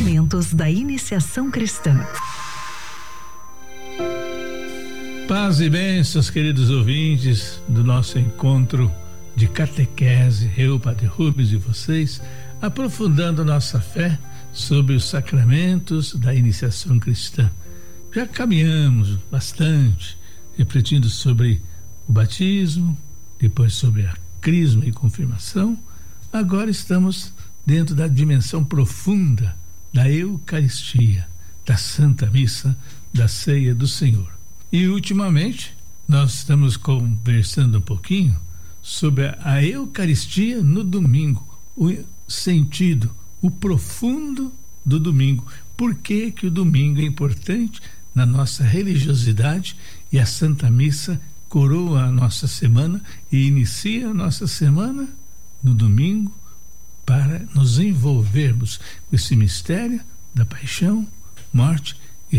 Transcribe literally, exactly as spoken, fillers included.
Sacramentos da Iniciação Cristã. Paz e bênçãos, queridos ouvintes do nosso encontro de catequese, eu, Padre Rubens, e vocês, aprofundando nossa fé sobre os sacramentos da iniciação cristã. Já caminhamos bastante, refletindo sobre o batismo, depois sobre a crisma e confirmação. Agora estamos dentro da dimensão profunda da Eucaristia, da Santa Missa, da Ceia do Senhor. E ultimamente nós estamos conversando um pouquinho sobre a, a Eucaristia no domingo, o sentido, o profundo do domingo. Por que que o domingo é importante na nossa religiosidade, e a Santa Missa coroa a nossa semana e inicia a nossa semana no domingo, para nos envolvermos com esse mistério da paixão, morte